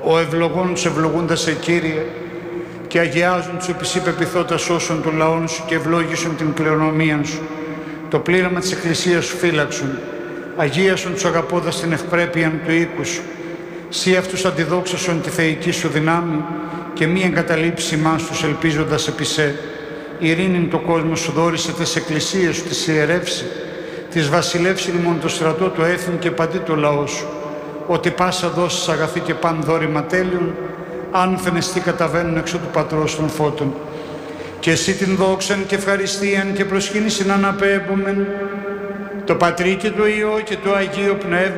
Ο ευλογών τους ευλογούντας σε Κύριε, και αγιάζουν τους επισύπεπιθώτας όσων των λαών σου και ευλόγησον την κληρονομία σου. Το πλήρωμα της Εκκλησίας σου φύλαξον, αγίασον τους αγαπώντας την ευπρέπεια του οίκου σου. Σύ αυτούς αντιδόξασον τη θεϊκή σου δυνάμει και μη εγκαταλείψει μας τους ελπίζοντας επί σε. Ειρήνην το κόσμο σου δόρισε τις εκκλησίες σου, τις ιερεύσει, τις βασιλεύσει ημών το στρατό του έθνη και παντί το λαό σου. Ότι πάσα δώσεις αγαθή και παν δόρημα τέλειων, άνθενες τι καταβαίνουν έξω του Πατρός των Φώτων. Και εσύ την δόξαν και ευχαριστίαν και προσκύνησιν αναπέμπομεν, το Πατρί και το Υιό και το Αγίο Πνεύμα,